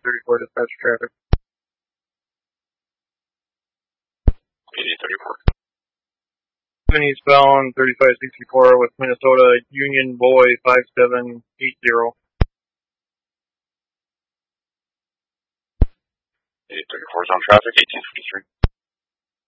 8034 dispatch traffic. 8034. Eastbound 3564 with Minnesota Union Boy 5780. 8034 is on traffic, 1853.